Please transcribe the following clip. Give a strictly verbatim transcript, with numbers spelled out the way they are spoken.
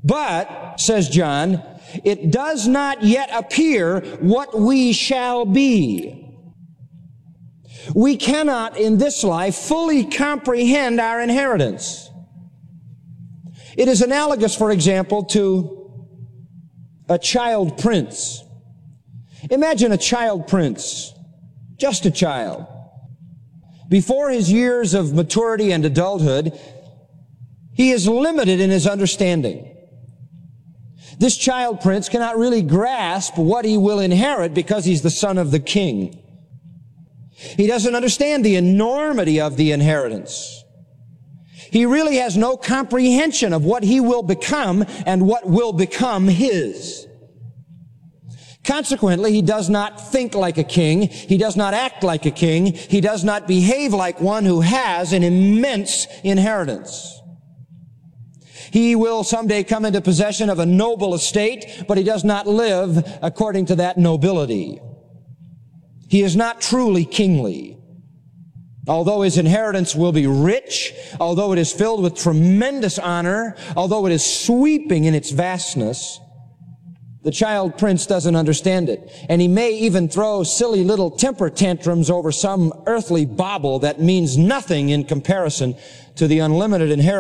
But, says John, it does not yet appear what we shall be. We cannot in this life fully comprehend our inheritance. It is analogous, for example, to a child prince. Imagine a child prince, just a child. Before his years of maturity and adulthood, he is limited in his understanding. This child prince cannot really grasp what he will inherit because he's the son of the king. He doesn't understand the enormity of the inheritance. He really has no comprehension of what he will become and what will become his. Consequently, he does not think like a king. He does not act like a king. He does not behave like one who has an immense inheritance. He will someday come into possession of a noble estate, but he does not live according to that nobility. He is not truly kingly. Although his inheritance will be rich, although it is filled with tremendous honor, although it is sweeping in its vastness, the child prince doesn't understand it. And he may even throw silly little temper tantrums over some earthly bauble that means nothing in comparison to the unlimited inheritance